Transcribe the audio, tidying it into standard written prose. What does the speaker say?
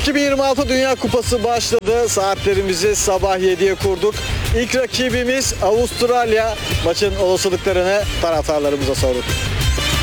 2026 Dünya Kupası başladı. Saatlerimizi sabah 7'ye kurduk. İlk rakibimiz Avustralya. Maçın olasılıklarını taraftarlarımıza sorduk.